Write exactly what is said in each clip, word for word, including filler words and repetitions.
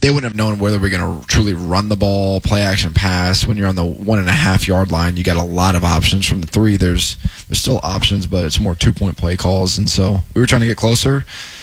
they wouldn't have known whether we're going to truly run the ball, play action pass. When you're on the one and a half yard line, you got a lot of options. From the three, there's there's still options, but it's more two point play calls. And so we were trying to get closer,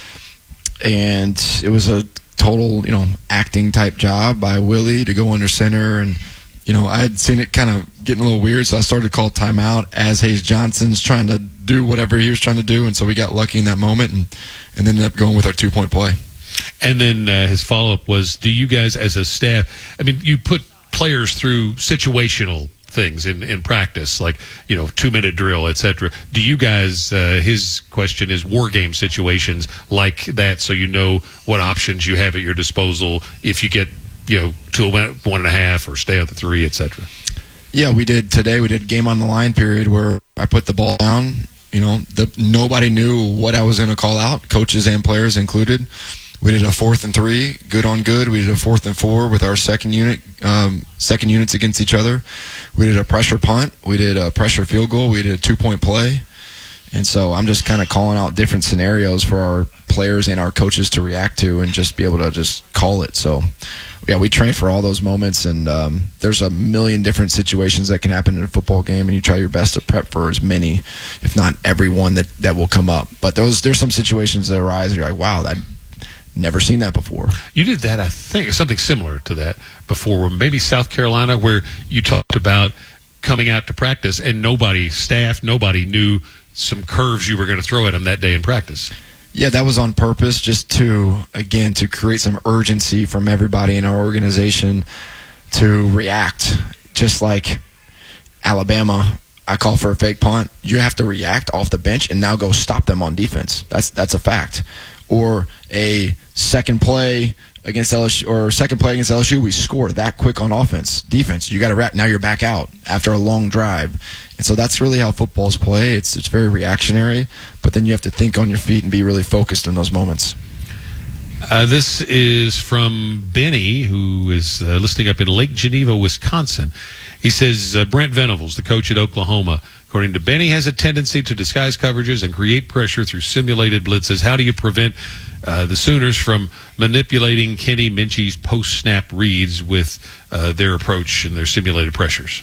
and it was a total, you know, acting type job by Willie to go under center. And you know, I had seen it kind of getting a little weird, so I started to call timeout as Hayes Johnson's trying to do whatever he was trying to do, and so we got lucky in that moment and, and ended up going with our two-point play. And then uh, his follow-up was, do you guys as a staff, I mean, you put players through situational things in, in practice, like, you know, two-minute drill, et cetera. Do you guys, uh, his question is war game situations like that, so you know what options you have at your disposal if you get, you know, to a one and a half or stay at the three, et cetera? Yeah, we did today. We did game on the line period where I put the ball down. You know, the, nobody knew what I was going to call out, coaches and players included. We did a fourth and three, good on good. We did a fourth and four with our second unit, um, second units against each other. We did a pressure punt. We did a pressure field goal. We did a two-point play. And so I'm just kind of calling out different scenarios for our players and our coaches to react to and just be able to just call it. So, yeah, we train for all those moments, and um, there's a million different situations that can happen in a football game, and you try your best to prep for as many, if not every one that, that will come up. But those there's some situations that arise, and you're like, wow, I've never seen that before. You did that, I think, something similar to that before, maybe South Carolina, where you talked about coming out to practice, and nobody, staff, nobody knew some curves you were going to throw at them that day in practice. Yeah, that was on purpose, just to, again, to create some urgency from everybody in our organization to react. Just like Alabama, I call for a fake punt. You have to react off the bench and now go stop them on defense. That's that's a fact. Or a second play against L S U, or second play against L S U, we score that quick on offense. Defense, you got to react. Now you're back out after a long drive. And so that's really how footballs play. It's it's very reactionary, but then you have to think on your feet and be really focused in those moments. Uh, this is from Benny, who is uh, listening up in Lake Geneva, Wisconsin. He says, uh, Brent Venables, the coach at Oklahoma, according to Benny, has a tendency to disguise coverages and create pressure through simulated blitzes. How do you prevent uh, the Sooners from manipulating Kenny Minchey's post-snap reads with uh, their approach and their simulated pressures?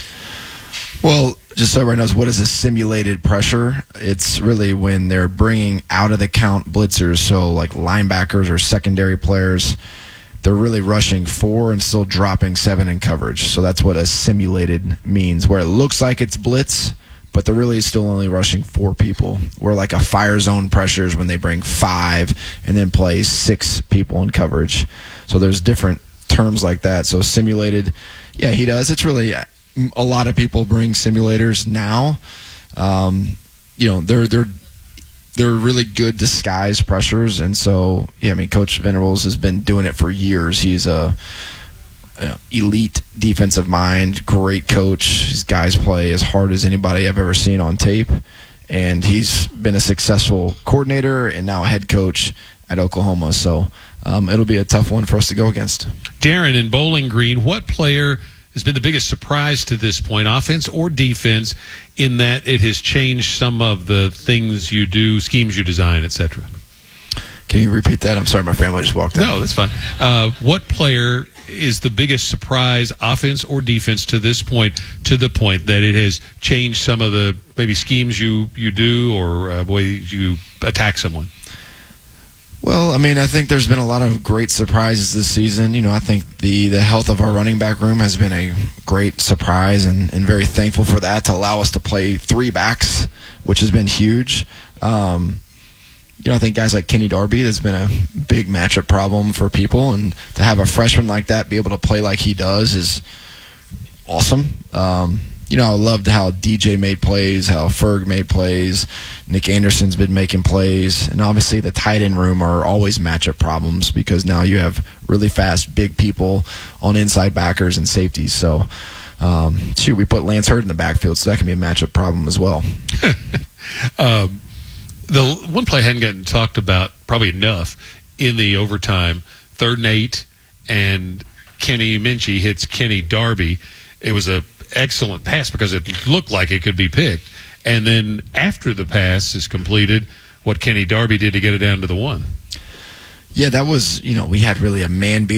Well, just so everyone knows, what is a simulated pressure? It's really when they're bringing out of the count blitzers, so like linebackers or secondary players, they're really rushing four and still dropping seven in coverage. So that's what a simulated means, where it looks like it's blitz, but they're really still only rushing four people. Where like a fire zone pressure is when they bring five and then play six people in coverage. So there's different terms like that. So simulated, yeah, he does. It's really... a lot of people bring simulators now. Um, you know, they're they're they're really good disguise pressures, and so yeah, I mean, Coach Venables has been doing it for years. He's a, a elite defensive mind, great coach. His guys play as hard as anybody I've ever seen on tape, and he's been a successful coordinator and now a head coach at Oklahoma. So um, it'll be a tough one for us to go against. Darren in Bowling Green, what player has been the biggest surprise to this point, offense or defense, in that it has changed some of the things you do, schemes you design, et cetera? Can you repeat that? I'm sorry, my family just walked in. No, that's fine. Uh, what player is the biggest surprise, offense or defense, to this point, to the point that it has changed some of the maybe schemes you, you do or uh, ways you attack someone? Well, I mean, I think there's been a lot of great surprises this season. You know, I think the, the health of our running back room has been a great surprise, and, and very thankful for that, to allow us to play three backs, which has been huge. Um, you know, I think guys like Kenny Darby, that's been a big matchup problem for people, and to have a freshman like that be able to play like he does is awesome. Um, you know, I loved how D J made plays, how Ferg made plays. Nick Anderson's been making plays. And obviously the tight end room are always matchup problems, because now you have really fast, big people on inside backers and safeties. So, um, shoot, we put Lance Hurd in the backfield, so that can be a matchup problem as well. um, the one play hadn't gotten talked about probably enough in the overtime, third and eight, and Kenny Minchey hits Kenny Darby. It was a excellent pass because it looked like it could be picked. And then after the pass is completed, what Kenny Darby did to get it down to the one. Yeah, that was, you know, we had really a man beat